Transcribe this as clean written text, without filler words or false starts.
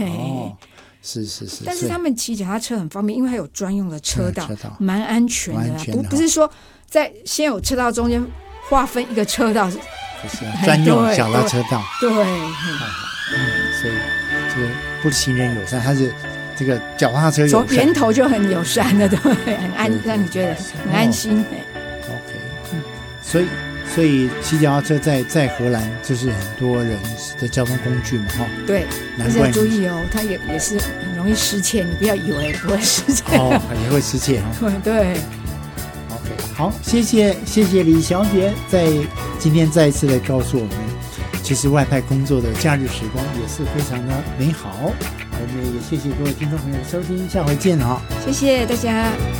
哦，是， 但是他们骑脚踏车很方便，因为它有专用的车道，蛮安全的啦。不是说在先有车道中间划分一个车道， 不是专用脚踏车道。 对， 所以这个不行人友善，它是这个脚踏车友善， 从源头就很友善的，对，很安，让你觉得很安心。 OK， 所以骑脚踏车在荷兰就是很多人的交通工具嘛，哈。对， 但是要注意哦，它也是很容易失窃，你不要以为不会失窃哦， 也会失窃哈。 对。 OK， 好，谢谢李小姐在今天再一次的告诉我们，其实外派工作的假日时光也是非常的美好。我们也谢谢各位听众朋友的收听，下回见哈。 谢谢大家。